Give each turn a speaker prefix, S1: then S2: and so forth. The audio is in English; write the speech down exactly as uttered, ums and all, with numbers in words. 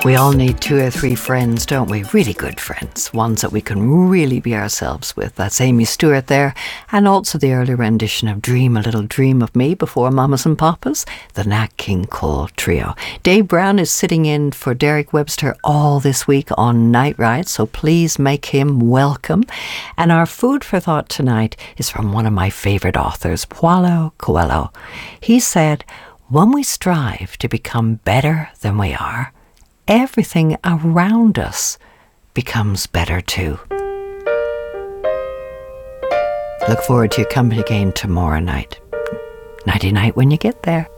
S1: We all need two or three friends, don't we? Really good friends. Ones that we can really be ourselves with. That's Amy Stewart there. And also the early rendition of Dream a Little Dream of Me before Mamas and Papas, the Nat King Cole Trio. Dave Brown is sitting in for Derek Webster all this week on Night Ride, so please make him welcome. And our food for thought tonight is from one of my favourite authors, Paulo Coelho. He said, when we strive to become better than we are, everything around us becomes better too. Look forward to your company again tomorrow night. Nighty night when you get there.